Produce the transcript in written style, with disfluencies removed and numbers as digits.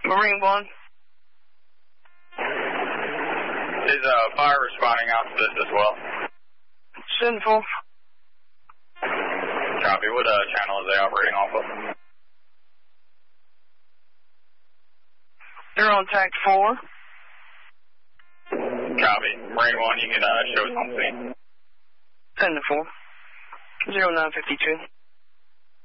Marine 1. Is fire responding out to this as well? Sinful. Copy. What channel is they operating off of? They're on TAC 4. Copy. Marine 1, you can show us on scene. 10-4. 0952.